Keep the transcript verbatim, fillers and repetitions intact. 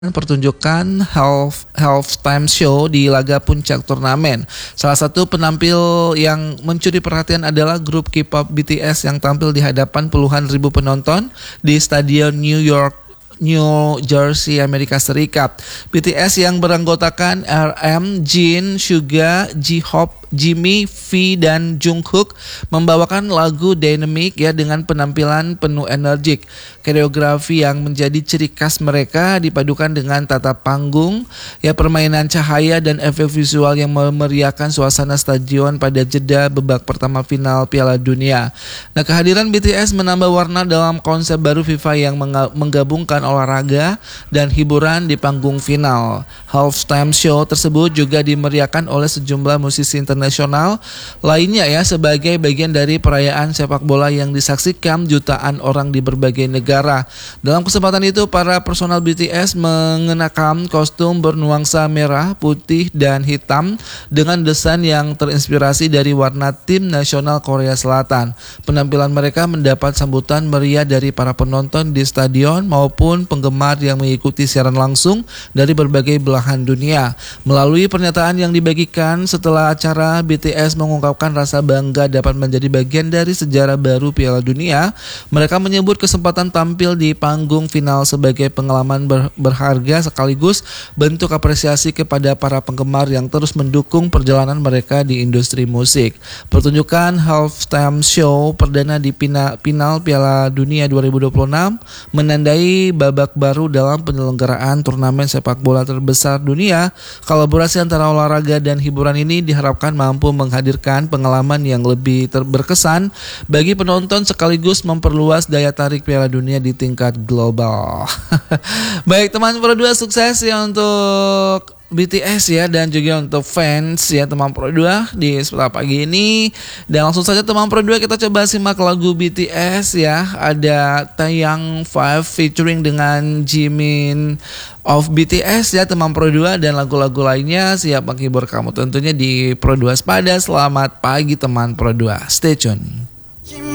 Pertunjukan half halftime show di laga puncak turnamen. Salah satu penampil yang mencuri perhatian adalah grup K-pop B T S yang tampil di hadapan puluhan ribu penonton di Stadion New York New Jersey, Amerika Serikat. B T S yang beranggotakan R M, Jin, Suga, J-Hope, Jimmy, V, dan Jungkook membawakan lagu Dynamic ya dengan penampilan penuh energik. Koreografi yang menjadi ciri khas mereka dipadukan dengan tata panggung, ya permainan cahaya dan efek visual yang memeriahkan suasana stadion pada jeda babak pertama final Piala Dunia. Nah, kehadiran B T S menambah warna dalam konsep baru FIFA yang menggabungkan olahraga dan hiburan di panggung final. Halftime show tersebut juga dimeriahkan oleh sejumlah musisi internasional lainnya ya sebagai bagian dari perayaan sepak bola yang disaksikan jutaan orang di berbagai negara. Dalam kesempatan itu para personal B T S mengenakan kostum bernuansa merah, putih, dan hitam dengan desain yang terinspirasi dari warna tim nasional Korea Selatan. Penampilan mereka mendapat sambutan meriah dari para penonton di stadion maupun penggemar yang mengikuti siaran langsung dari berbagai belahan dunia. Melalui pernyataan yang dibagikan setelah acara, B T S mengungkapkan rasa bangga dapat menjadi bagian dari sejarah baru Piala Dunia. Mereka menyebut kesempatan tampil di panggung final sebagai pengalaman ber- berharga sekaligus bentuk apresiasi kepada para penggemar yang terus mendukung perjalanan mereka di industri musik. Pertunjukan halftime show perdana di pina- final Piala Dunia dua ribu dua puluh enam menandai babak baru dalam penyelenggaraan turnamen sepak bola terbesar dunia. Kolaborasi antara olahraga dan hiburan ini diharapkan mampu menghadirkan pengalaman yang lebih ter- berkesan bagi penonton sekaligus memperluas daya tarik Piala Dunia di tingkat global. Baik teman Pro dua, sukses ya untuk B T S ya, dan juga untuk fans ya teman Pro dua di setelah pagi ini. Dan langsung saja teman Pro dua, kita coba simak lagu B T S ya. Ada Taeyang Five featuring dengan Jimin of B T S ya teman Pro dua, dan lagu-lagu lainnya siap menghibur kamu tentunya di Pro dua Sepada. Selamat pagi teman Pro dua, stay tune.